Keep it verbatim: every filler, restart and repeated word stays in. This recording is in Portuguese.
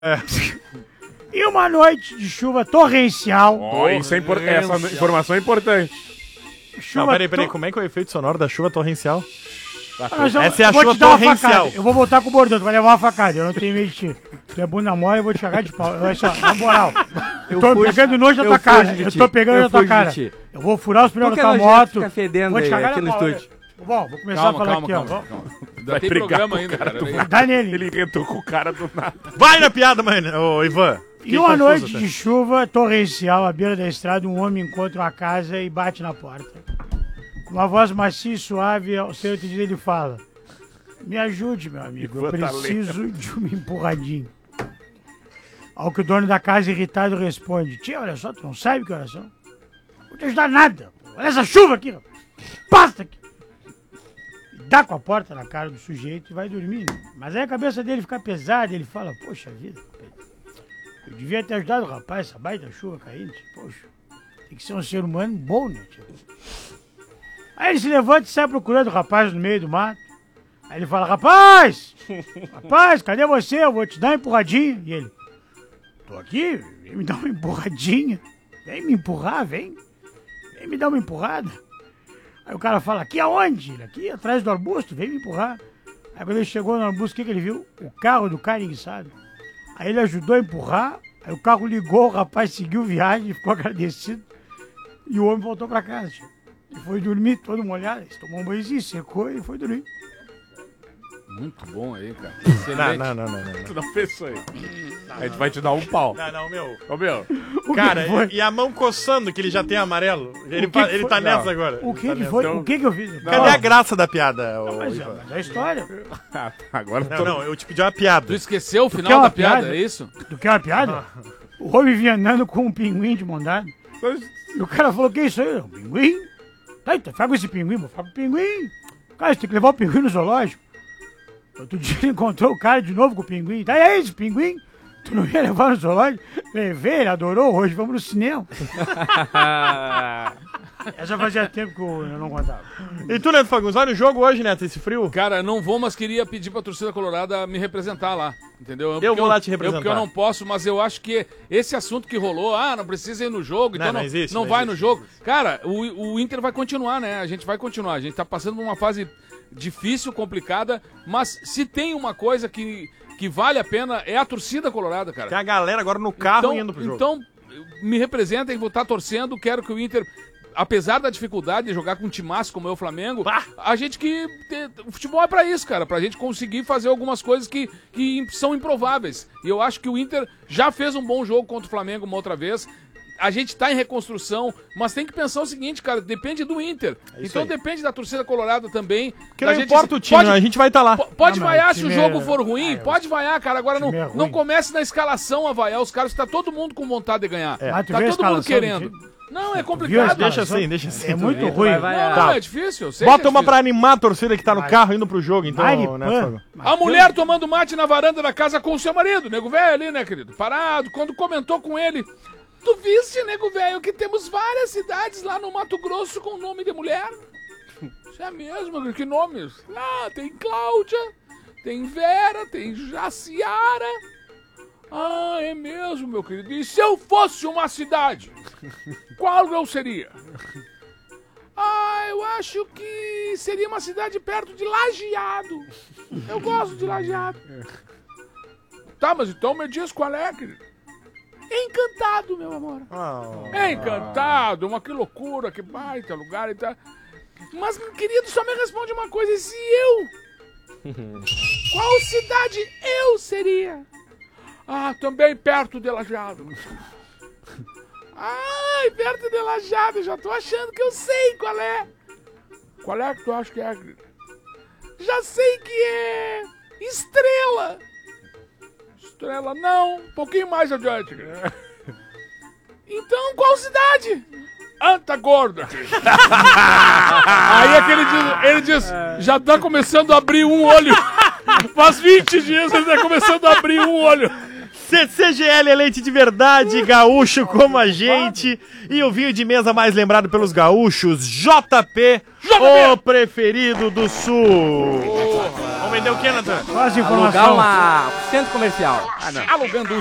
É. E uma noite de chuva torrencial. Oh, isso é impor... Essa informação é importante. Chuva Não, peraí, peraí, to... como é que é o efeito sonoro da chuva torrencial? Ah, já, Essa é a chuva torrencial. Eu vou voltar com o bordão, tu vai levar uma facada. Eu não tenho medo de ti. Tu é bunda mole, eu vou te chegar de pau. Olha só, na moral. Eu tô fugi, pegando nojo da tua cara. Eu tô pegando na tua cara. Eu vou furar os pneus da tua moto. Vou te cagar na pau. Bom, vou começar calma, a falar calma, aqui, calma, ó. Calma. Ainda tem programa ainda, cara. cara. Dá nele. Ele inventou com o cara do nada. Vai na piada, mano, ô Ivan. E uma noite de chuva torrencial, à beira da estrada, um homem encontra uma casa e bate na porta. Com uma voz macia e suave, ao seu entendido, ele fala: me ajude, meu amigo, eu preciso de uma empurradinha. Ao que o dono da casa, irritado, responde: tia, olha só, tu não sabe que horas são? Não vou te ajudar nada. Olha essa chuva aqui, ó. Basta aqui. Dá com a porta na cara do sujeito e vai dormir. Mas aí a cabeça dele fica pesada e ele fala: poxa vida, eu devia ter ajudado o rapaz, essa baita chuva caindo. Poxa, tem que ser um ser humano bom, né, tio? Aí ele se levanta e sai procurando o rapaz no meio do mato. Aí ele fala: rapaz, rapaz, cadê você? Eu vou te dar uma empurradinha. E ele: tô aqui, vem me dar uma empurradinha. Vem me empurrar, vem. Vem me dar uma empurrada. Aí o cara fala: aqui aonde? Aqui atrás do arbusto, vem me empurrar. Aí quando ele chegou no arbusto, o que, que ele viu? O carro do cara enguiçado. Aí ele ajudou a empurrar, aí o carro ligou, o rapaz seguiu viagem, ficou agradecido. E o homem voltou pra casa. E foi dormir todo molhado. Ele tomou um banhozinho, secou e foi dormir. Muito bom aí, cara. Não, não, não, não, não. Tu não fez isso aí. A gente vai te dar um pau. Não, não, meu. Ô, meu. Cara, e, e a mão coçando, que ele já tem amarelo. Ele, que ele foi? tá Não. nessa agora. O que tá que nessa. foi? Então, O que que eu fiz? Cadê a graça da piada, Não, ô, mas, Ivan? mas é a história. Ah, agora Não, tô... não, eu te pedi uma piada. Tu esqueceu o Tu final quer uma da piada, piada? é isso? Tu quer uma piada? O homem vinha andando com um pinguim de mão dada. E o cara falou: que isso aí? Um pinguim? Tá, então fica com esse pinguim, vou ficar com o pinguim. Cara, você tem que levar o pinguim no zoológico. Outro dia ele encontrou o cara de novo com o pinguim. Tá, e aí, esse pinguim? Tu não ia levar no zoológico? Levei, ele adorou, hoje vamos no cinema. Essa fazia tempo que eu não contava. E tu, Neto Fagundes, vai no jogo hoje, Neto, esse frio? Cara, não vou, mas queria pedir pra torcida colorada me representar lá, entendeu? Eu vou lá te representar. Eu, porque eu não posso, mas eu acho que esse assunto que rolou, ah, não precisa ir no jogo, então Não, não, não existe, não não vai existe, no jogo. Cara, o, o Inter vai continuar, né? A gente vai continuar. A gente tá passando por uma fase difícil, complicada, mas se tem uma coisa que, que vale a pena é a torcida colorada, cara. Tem a galera agora no carro então, indo pro jogo. Então, me representem, vou estar torcendo, quero que o Inter, apesar da dificuldade de jogar com um timaço como é o Flamengo, bah! a gente que... O futebol é pra isso, cara, pra gente conseguir fazer algumas coisas que, que são improváveis. E eu acho que o Inter já fez um bom jogo contra o Flamengo uma outra vez. A gente tá em reconstrução, mas tem que pensar o seguinte, cara, depende do Inter. É então aí. Depende da torcida colorada também. Porque não gente, importa o time, pode, a gente vai estar tá lá. Pode não, vaiar se o jogo é... for ruim, é, pode vaiar, cara. Agora não, é não comece na escalação a vaiar os caras, tá todo mundo com vontade de ganhar. É. Tá todo mundo querendo. Não, é complicado. Deixa assim, deixa assim. É muito ruim. Não, tá. É difícil. Eu sei Bota é uma difícil. pra animar a torcida que tá no carro indo pro jogo, então, né? A mulher tomando mate na varanda da casa com o seu marido, nego velho ali, né, querido? Parado, quando comentou com ele. Tu viste, nego velho, que temos várias cidades lá no Mato Grosso com nome de mulher? Isso é mesmo? Que nomes? Ah, tem Cláudia, tem Vera, tem Jaciara. Ah, é mesmo, meu querido. E se eu fosse uma cidade, qual eu seria? Ah, eu acho que seria uma cidade perto de Lajeado. Eu gosto de Lajeado. Tá, mas então me diz qual é, querido. Encantado, meu amor. Oh. Encantado, uma que loucura, que baita lugar e tal. Mas, querido, só me responde uma coisa, e se eu? Qual cidade eu seria? Ah, também perto de Lajeado. Ai, perto de Lajeado, já tô achando que eu sei qual é. Qual é que tu acha que é, querido? Já sei que é Estrela. Estrela, não, um pouquinho mais adiante. Então, qual cidade? Anta Gorda. Aí é que ele diz, ele diz, já tá começando a abrir um olho. Faz vinte dias ele tá começando a abrir um olho. C C G L é leite de verdade, gaúcho como a gente. E o vinho de mesa mais lembrado pelos gaúchos, J P, J P. O preferido do Sul. Porra, vender o quê, Natan? Qual as Alugar informações? uma centro comercial. Alugando